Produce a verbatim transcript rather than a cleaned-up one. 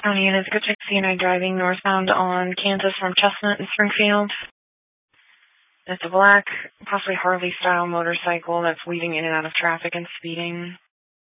County units, go check C N I driving northbound on Kansas from Chestnut and Springfield. It's a black, possibly Harley-style motorcycle that's weaving in and out of traffic and speeding.